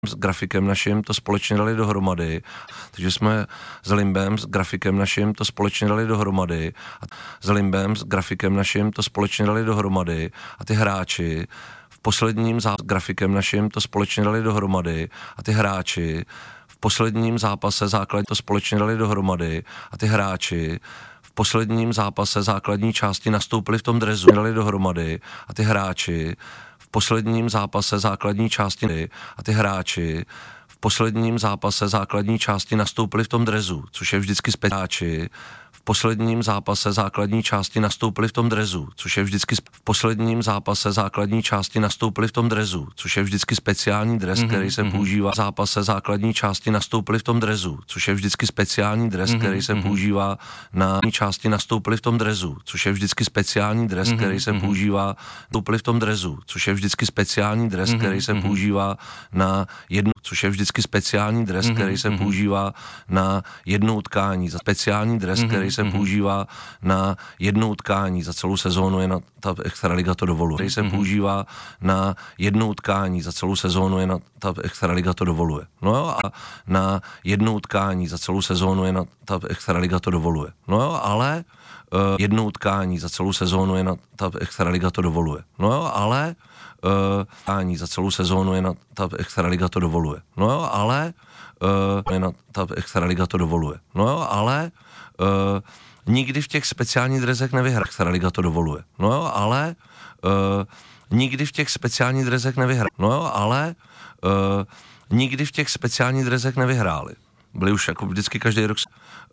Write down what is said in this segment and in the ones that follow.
s grafikem naším to společně dali dohromady, takže jsme s Limbem, s grafikem naším to společně dali dohromady, s Limbem, s grafikem naším to společně dali dohromady a ty hráči v posledním grafikem naším to společně dali dohromady a ty hráči v posledním zápase základní to společně dali dohromady a ty hráči v posledním zápase základní části nastoupili v tom dresu, dali dohromady a ty hráči v posledním zápase základní části a ty hráči v posledním zápase základní části nastoupili v tom dresu, což je vždycky speciáči. V posledním zápase základní části nastoupili v tom dresu, což je vždycky v posledním zápase základní části nastoupili v tom dresu, což je vždycky speciální dres, který se používá v zápase základní části nastoupili v tom dresu, což je vždycky speciální dres, který se používá na části nastoupili v tom dresu, což je vždycky speciální dres, který se používá nastoupili v tom dresu, což je vždycky speciální dres, který se používá na jednu, což je vždycky speciální dres, který se používá na jedno utkání, za speciální dres, který se používá na jedno utkání za celou sezónu, je na ta extraliga to dovoluje. Který se používá na jedno utkání za celou sezónu, je na ta extraliga to dovoluje. No jo, a na jedno utkání za celou sezónu je na ta extraliga to dovoluje. No jo, ale jedno utkání za celou sezónu je na ta extraliga to dovoluje. No jo, ale utkání za celou sezónu je na ta extraliga to dovoluje. No jo, ale je na ta extraliga to dovoluje. No jo, ale nikdy v těch speciálních drezech nevyhrál. Extraliga to dovoluje. No jo, ale nikdy v těch speciálních drezech nevyhrál. No jo, ale nikdy v těch speciálních drezech nevyhráli. Byli už jako vždycky každý rok.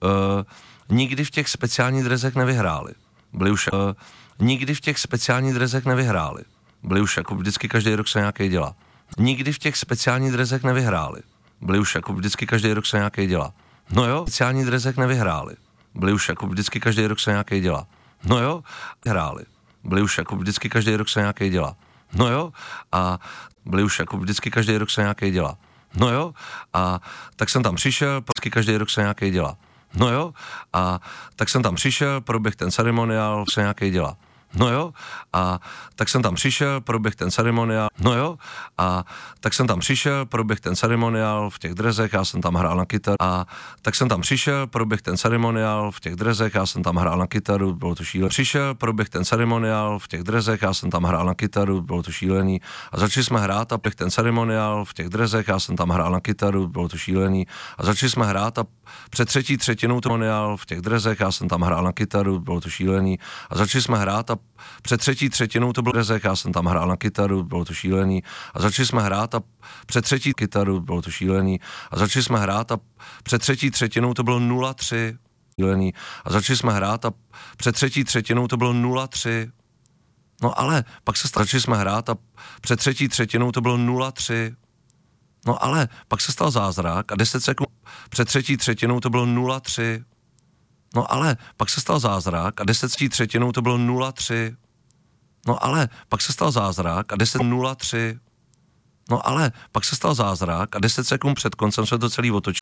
Nikdy v těch speciálních drezech nevyhráli. Byli už nikdy v těch speciálních drezech nevyhráli. Byli už jako vždycky každý rok se nějaký dělá. Nikdy v těch speciálních drezech nevyhráli. Byli už jako vždycky každý rok se nějaký dělá. No jo, speciální drezech nevyhráli. Byli už jako vždycky každý rok se nějaký dělá. No jo, hráli. Byli už jako vždycky každý rok se nějaký dělá. No jo, a byli už jako vždycky každý rok se nějaký dělá. No jo, a tak jsem tam přišel, vždycky každý rok se nějaký dělá. No jo, a tak jsem tam přišel, proběh ten ceremoniál, se nějaký dělá. No jo, a tak jsem tam přišel, proběh ten ceremoniál, no jo, a tak jsem tam přišel, proběh ten ceremoniál v těch drezech, já jsem tam hrál na kytaru, a tak jsem tam přišel, proběh ten ceremoniál v těch drezech, já jsem tam hrál na kytaru, bylo to šílený. Přišel, proběh ten ceremoniál v těch drezech, já jsem tam hrál na kytaru, bylo to šílený. A začali jsme hrát a ten ceremoniál v těch drezech, já jsem tam hrál na kytaru, bylo to šílený. A začali jsme hrát a před třetí třetinou ceremoniál v těch drezech, já jsem tam hrál na kytaru, bylo to šílený. A začali jsme hrát a před třetí třetinou to byl drezek, já jsem tam hrál na kytaru, bylo to šílený. A začali jsme hrát a před třetí kytaru, bylo to šílený. A začali jsme hrát a před třetí třetinou to bylo 0-3, šílený. A začali jsme hrát a před třetí třetinou to bylo 0-3. No ale pak začali jsme hrát a před třetí třetinou to bylo 0-3. No ale pak se stal zázrak a 10 sekund před třetí třetinou to bylo 0-3. No ale pak se stal zázrak a 10 třetinou to bylo 0-3. No ale pak se stal zázrak a 10-0-3. No ale pak se stal zázrak a 10 sekund před koncem se to celý otočil.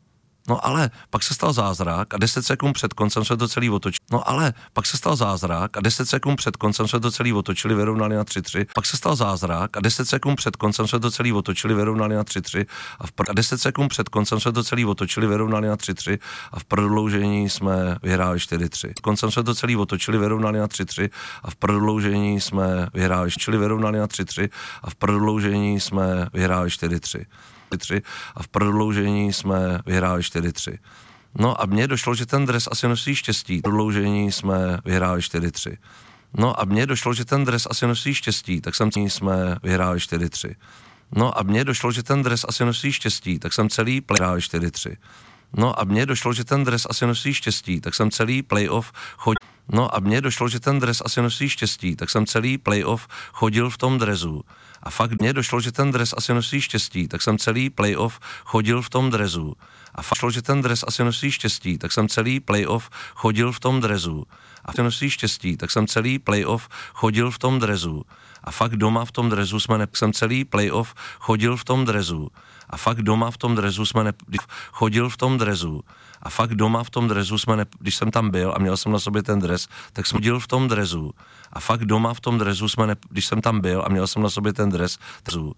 No ale pak se stal zázrak a 10 sekund před koncem se to celý otočil. No ale pak se stal zázrak a 10 sekund před koncem se to celý otočili, vyrovnali na 3-3. Pak se stal zázrak a 10 sekund před koncem se to celý otočili, vyrovnali na 3-3. A 10 sekund před koncem se to celý otočili, vyrovnali na 3-3. A v prodloužení jsme vyhráli 4-3. Koncem se to celý otočili, vyrovnali na 3-3. A v prodloužení jsme vyhráli, vyrovnali na 3-3. A v prodloužení jsme vyhráli 4-3. A v prodloužení jsme vyhráli 4-3. No a mně došlo, že ten dres asi nosí štěstí. V prodloužení jsme vyhráli 4-3. No a mně došlo, že ten dres asi nosí štěstí, tak jsme vyhráli 4-3. No a mně došlo, že ten dres asi nosí štěstí, tak jsem celý vyhráli 4-3. No a mně došlo, že ten dres asi nosí štěstí, tak jsem celý playoff chodil. No a mně došlo, že ten dres asi nosí štěstí, tak jsem celý playoff chodil v tom dresu. A fakt mně došlo, že ten dres asi nosí štěstí, tak jsem celý playoff chodil v tom dresu. A fakt došlo, že ten dres asi nosí štěstí, tak jsem celý playoff chodil v tom dresu. A fakt nosí štěstí, tak jsem celý playoff chodil v tom dresu. A fakt doma v tom dresu jsem celý playoff chodil v tom dresu. A fakt doma v tom dresu chodil v tom dresu. A fakt doma v tom dresu když jsem tam byl a měl jsem na sobě ten dres, tak jsem chodil v tom dresu. A fakt doma v tom dresu když jsem tam byl a měl jsem na sobě ten dres,